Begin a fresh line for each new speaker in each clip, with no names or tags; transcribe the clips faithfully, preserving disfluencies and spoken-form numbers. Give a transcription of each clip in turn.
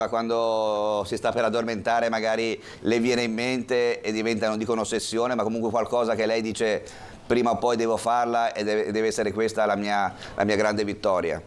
Quando si sta per addormentare magari le viene in mente e diventa, non dico un'ossessione, ma comunque qualcosa che lei dice prima o poi devo farla e deve, deve essere questa la mia, la mia grande vittoria.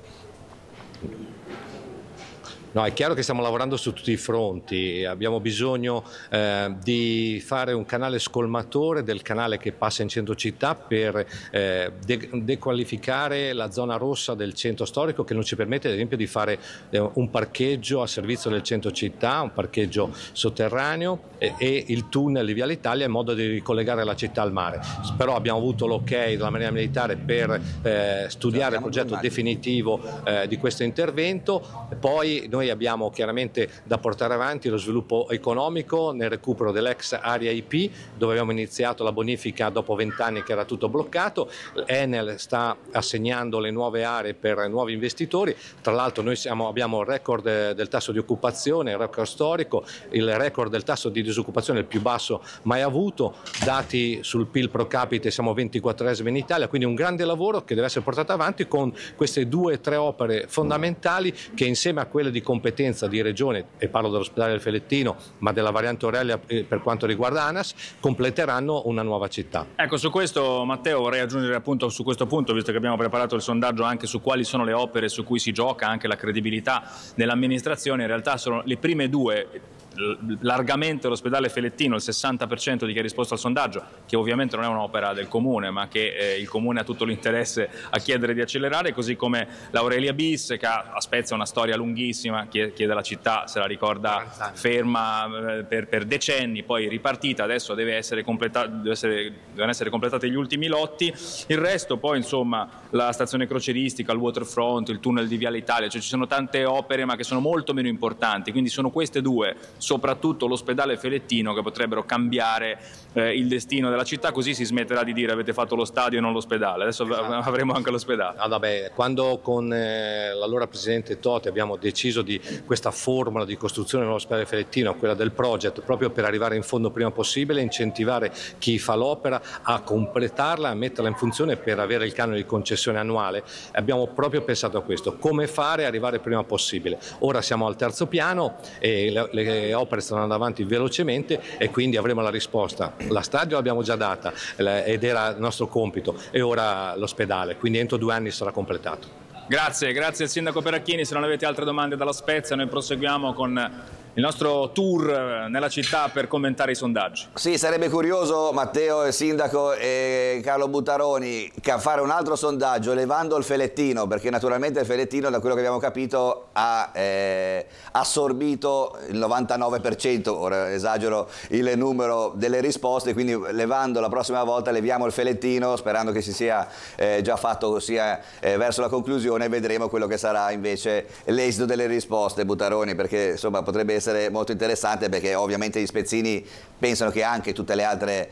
No, è chiaro che stiamo lavorando su tutti i fronti, abbiamo bisogno eh, di fare un canale scolmatore del canale che passa in centro città per eh, de- dequalificare la zona rossa del centro storico, che non ci permette ad esempio di fare eh, un parcheggio a servizio del centro città, un parcheggio sotterraneo e, e il tunnel di Viale Italia in modo di ricollegare la città al mare. Però abbiamo avuto l'ok della Marina Militare per eh, studiare il progetto definitivo eh, di questo intervento, poi noi abbiamo chiaramente da portare avanti lo sviluppo economico nel recupero dell'ex area I P, dove abbiamo iniziato la bonifica dopo vent'anni che era tutto bloccato. Enel sta assegnando le nuove aree per nuovi investitori, tra l'altro noi siamo, abbiamo il record del tasso di occupazione, il record storico, il record del tasso di disoccupazione il più basso mai avuto, dati sul P I L pro capite siamo ventiquattresimi in Italia, quindi un grande lavoro che deve essere portato avanti con queste due o tre opere fondamentali che insieme a quelle di competenza di regione, e parlo dell'ospedale del Felettino ma della variante Aurelia per quanto riguarda ANAS, completeranno una nuova città.
Ecco, su questo Matteo vorrei aggiungere appunto su questo punto, visto che abbiamo preparato il sondaggio anche su quali sono le opere su cui si gioca anche la credibilità dell'amministrazione, in realtà sono le prime due, largamente l'ospedale Felettino, il sessanta per cento di chi ha risposto al sondaggio, che ovviamente non è un'opera del comune ma che eh, il comune ha tutto l'interesse a chiedere di accelerare, così come l'Aurelia bis, che ha a Spezia una storia lunghissima, chiede alla città, se la ricorda, ferma eh, per, per decenni, poi ripartita, adesso deve essere completa, deve essere, devono essere completati gli ultimi lotti. Il resto poi insomma la stazione crocieristica, il waterfront, il tunnel di Viale Italia, cioè ci sono tante opere ma che sono molto meno importanti, quindi sono queste due, soprattutto l'ospedale Felettino, che potrebbero cambiare eh, il destino della città, così si smetterà di dire avete fatto lo stadio e non l'ospedale, adesso esatto. Avremo anche l'ospedale.
Ah, vabbè, quando con eh, l'allora presidente Totti abbiamo deciso di questa formula di costruzione dell'ospedale Felettino, quella del project, proprio per arrivare in fondo prima possibile, incentivare chi fa l'opera a completarla, a metterla in funzione per avere il canone di concessione annuale, abbiamo proprio pensato a questo, come fare arrivare prima possibile. Ora siamo al terzo piano e le, le opere stanno andando avanti velocemente e quindi avremo la risposta. La stadio l'abbiamo già data ed era il nostro compito, e ora l'ospedale, quindi entro due anni sarà completato.
Grazie, grazie al sindaco Peracchini. Se non avete altre domande dalla Spezia, noi proseguiamo con il nostro tour nella città per commentare i sondaggi.
Sì, sarebbe curioso, Matteo, il sindaco e Carlo Buttaroni, fare un altro sondaggio elevando il Felettino, perché naturalmente il Felettino, da quello che abbiamo capito, ha eh, assorbito il novantanove per cento, ora esagero il numero delle risposte, quindi levando la prossima volta leviamo il Felettino, sperando che si sia eh, già fatto sia eh, verso la conclusione, e vedremo quello che sarà invece l'esito delle risposte, Buttaroni, perché insomma potrebbe essere essere molto interessante, perché ovviamente gli spezzini pensano che anche tutte le altre,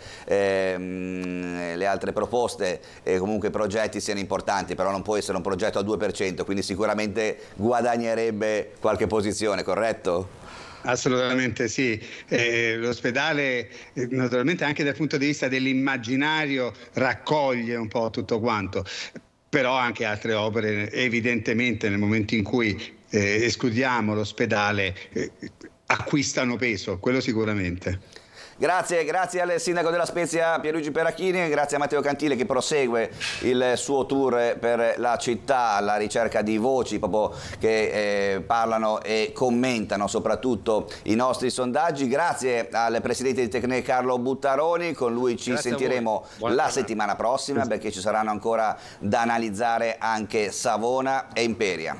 ehm, le altre proposte e comunque progetti siano importanti, però non può essere un progetto al due per cento, quindi sicuramente guadagnerebbe qualche posizione, corretto?
Assolutamente sì, eh, l'ospedale eh, naturalmente anche dal punto di vista dell'immaginario raccoglie un po' tutto quanto, però anche altre opere evidentemente nel momento in cui eh, escludiamo l'ospedale eh, acquistano peso, quello sicuramente.
Grazie, grazie al sindaco della Spezia Pierluigi Peracchini, grazie a Matteo Cantile che prosegue il suo tour per la città alla ricerca di voci proprio che eh, parlano e commentano soprattutto i nostri sondaggi. Grazie al presidente di Tecne Carlo Buttaroni, con lui ci grazie sentiremo la settimana prossima perché ci saranno ancora da analizzare anche Savona e Imperia.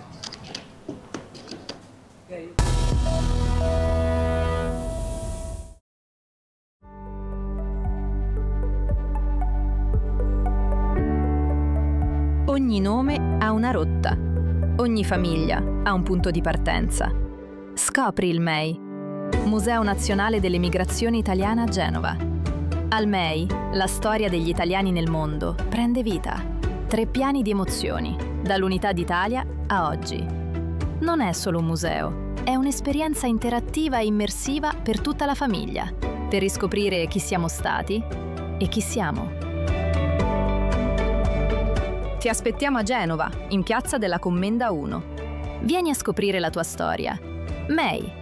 Okay.
Ogni nome ha una rotta, ogni famiglia ha un punto di partenza. Scopri il M E I, Museo Nazionale delle Migrazioni Italiane a Genova. Al M E I, la storia degli italiani nel mondo prende vita. Tre piani di emozioni, dall'Unità d'Italia a oggi. Non è solo un museo, è un'esperienza interattiva e immersiva per tutta la famiglia, per riscoprire chi siamo stati e chi siamo. Ti aspettiamo a Genova, in Piazza della Commenda uno. Vieni a scoprire la tua storia. M E I.